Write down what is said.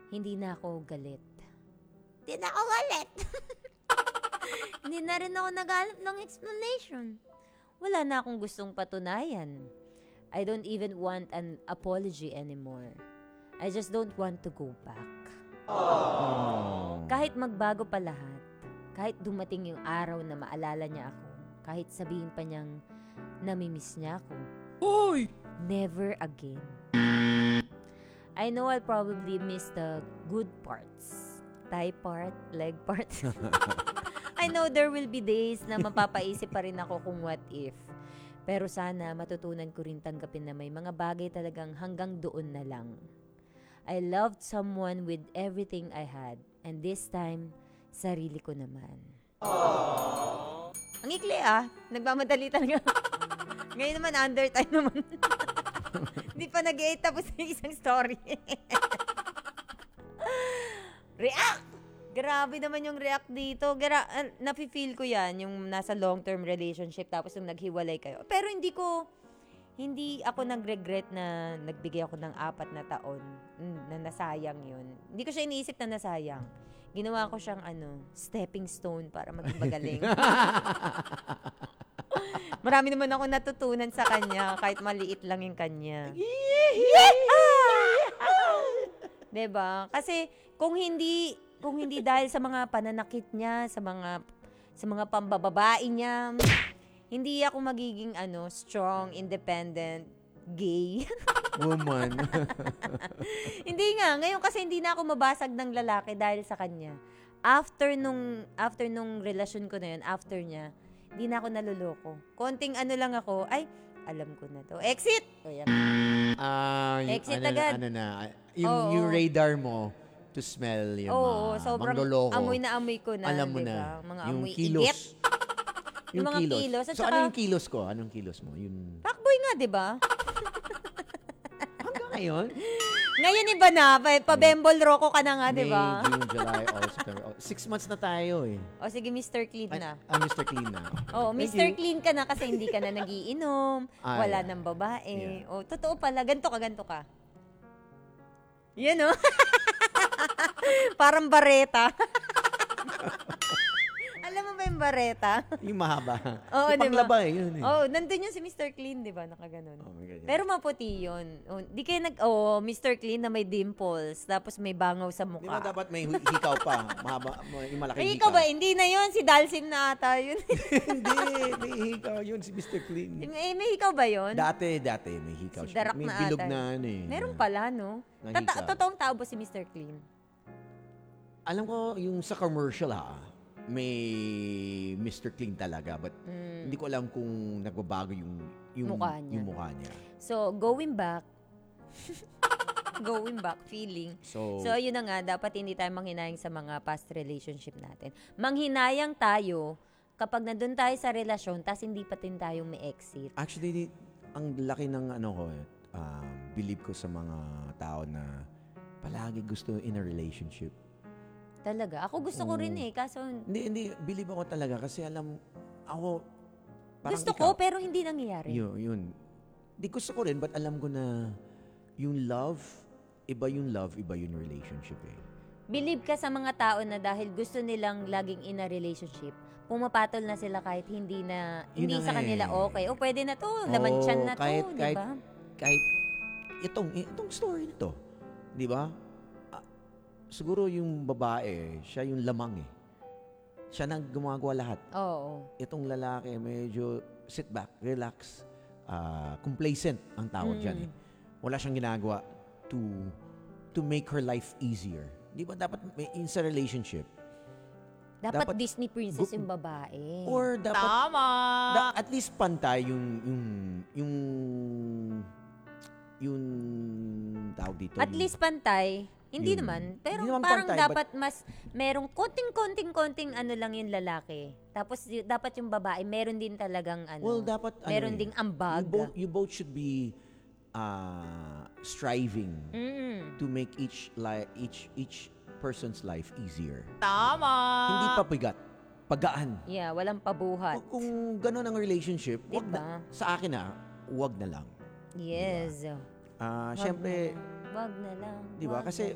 hindi na ako galit. Hindi na ako galit. Hindi na rin ako naghanap ng explanation. Wala na akong gustong patunayan. I don't even want an apology anymore. I just don't want to go back. Kahit magbago pa lahat, kahit dumating yung araw na maalala niya ako, kahit sabihin pa niyang namimiss niya ako, never again. I know I'll probably miss the good parts. Thigh part, leg part. I know there will be days na mapapaisip pa rin ako kung what if. Pero sana matutunan ko rin tanggapin na may mga bagay talagang hanggang doon na lang. I loved someone with everything I had. And this time, sarili ko naman. Ang ikli nagmamadali talaga. Ngayon naman, under time naman. Hindi pa nag-8 tapos yung isang story. React! Grabe naman yung react dito. Nafe-feel ko yan, yung nasa long-term relationship tapos yung naghiwalay kayo. Pero hindi ako nag-regret na nagbigay ako ng 4 na taon na nasayang yun. Hindi ko siya iniisip na nasayang. Ginawa ko siyang stepping stone para maging magaling. Marami naman ako natutunan sa kanya kahit maliit lang yung kanya. Diba? Kasi kung hindi dahil sa mga pananakit niya, sa mga pambababae niya, hindi ako magiging strong, independent, gay. Woman. Hindi nga. Ngayon kasi hindi na ako mabasag ng lalaki dahil sa kanya. After nung relasyon ko na yun, after niya, hindi na ako naluloko. Konting lang ako, ay, alam ko na to. Exit! O yan. Exit agad. Yung radar mo to smell yung sobrang mangloloko. amoy na amoy ko na. Alam mo diba? na. Mga yung amoy kilos. igit. Yung mga kilos. So, ano yung kilos ko? Anong kilos mo? Fuckboy nga, di ba? Hanggang ngayon? Ngayon iba na. Pabembol roko ka na nga, di ba? May, June, July, August, September. 6 months na tayo eh. O sige, Mr. Clean na. Mr. Clean na. Mr. Clean ka na kasi hindi ka na nagiinom. Wala ng babae. Yeah. Totoo pala. Ganto ka. Yan Parang bareta. Alam mo ba yung bareta? Yung mahaba. Oo, yung panglaba yun eh. Nandun yun si Mr. Clean, di ba? Nakaganon. My God. Pero maputi yun. Di kayo Mr. Clean na may dimples, tapos may bangaw sa mukha. Di ba dapat may hikaw pa? Mahaba, yung malaki may hikaw. Ba? Hindi na yun. Si Dalsim na ata yun. Hindi. May hikaw yun si Mr. Clean. May hikaw ba yun? Dati may hikaw. Si Darak may na bilog ata. na Meron pala, no? Totoong tao ba si Mr. Clean? Alam ko, yung sa commercial may Mr. Clean talaga. But hindi ko alam kung nagbabago yung mukha niya. So, going back, feeling. So, yun na nga, dapat hindi tayo manghinayang sa mga past relationship natin. Manghinayang tayo kapag nandun tayo sa relasyon, tas hindi pa din tayong may exit. Actually, ang laki ng believe ko sa mga tao na palagi gusto in a relationship. Talaga? Ako gusto ko rin kaso... Hindi. Believe ako talaga kasi ako... Gusto ko, pero hindi nangyayari. Yun. Di gusto ko rin, but alam ko na yung love, iba yung relationship eh. Believe ka sa mga tao na dahil gusto nilang laging in a relationship, pumapatol na sila kahit hindi sa kanila okay. O pwede na to, laman tiyan na to, di ba? Kahit itong story nito, di ba? Siguro yung babae, siya yung lamang eh. Siya nang gumagawa lahat. Oo. Itong lalaki, medyo sit back, relax, complacent ang tawag dyan eh. Wala siyang ginagawa to make her life easier. Di ba dapat in sa relationship? Dapat Disney princess yung babae. Or dapat... Tama! At least pantay yung tawag dito. At least pantay. Hindi naman. Pero parang pantay, dapat mas merong konting lang yung lalaki. Tapos dapat yung babae meron din talagang dapat meron ding ambag. You both should be striving to make each person's life easier. Tama. Hindi pa bigat. Pagaan. Yeah, walang pabuhat. Kung gano'n ang relationship, diba? Sa akin wag na lang. Yes. Diba? Siyempre, wag na lang. di ba? Kasi